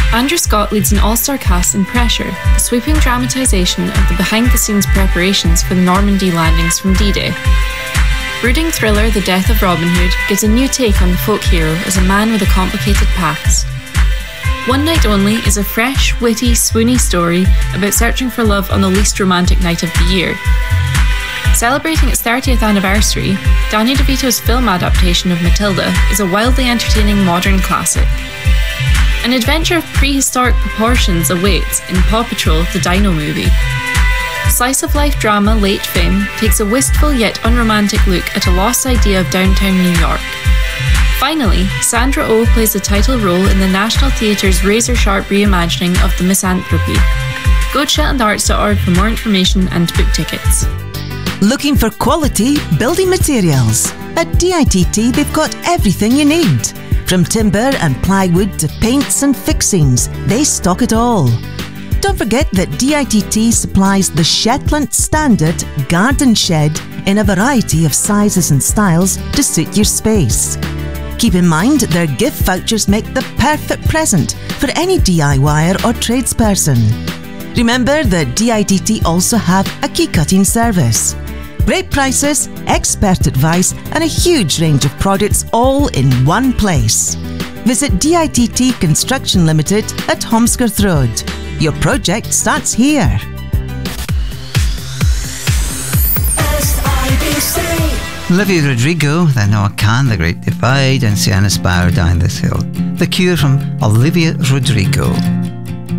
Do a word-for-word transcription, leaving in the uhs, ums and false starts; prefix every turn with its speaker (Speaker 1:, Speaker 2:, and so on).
Speaker 1: Andrew Scott leads an all-star cast in Pressure, a sweeping dramatisation of the behind-the-scenes preparations for the Normandy landings from D-Day. Brooding thriller The Death of Robin Hood gives a new take on the folk hero as a man with a complicated past. One Night Only is a fresh, witty, swoony story about searching for love on the least romantic night of the year. Celebrating its thirtieth anniversary, Danny DeVito's film adaptation of Matilda is a wildly entertaining modern classic. An adventure of prehistoric proportions awaits in Paw Patrol: The Dino Movie. Slice-of-life drama Late Fame takes a wistful yet unromantic look at a lost idea of downtown New York. Finally, Sandra Oh plays the title role in the National Theatre's razor-sharp reimagining of The Misanthropy. Go to shetland arts dot org for more information and book tickets.
Speaker 2: Looking for quality building materials? At D I T T they've got everything you need. From timber and plywood to paints and fixings, they stock it all. Don't forget that D I T T supplies the Shetland Standard Garden Shed in a variety of sizes and styles to suit your space. Keep in mind their gift vouchers make the perfect present for any DIYer or tradesperson. Remember that D I T T also have a key cutting service. Great prices, expert advice and a huge range of products all in one place. Visit D I T T Construction Limited at Holmesworth Road. Your project starts here.
Speaker 3: Olivia Rodrigo, then Noah Khan, The Great Divide, and Sienna Spire, Down This Hill. The Cure from Olivia Rodrigo.